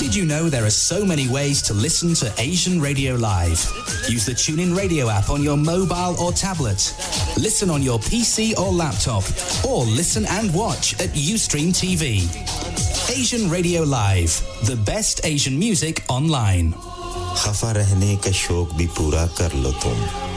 Did you know there are so many ways to listen to Asian Radio Live? Use the TuneIn Radio app on your mobile or tablet. Listen on your PC or laptop. Or listen and watch at Ustream TV. Asian Radio Live, the best Asian music online. खफा रहने का शौक भी पूरा कर लो तुम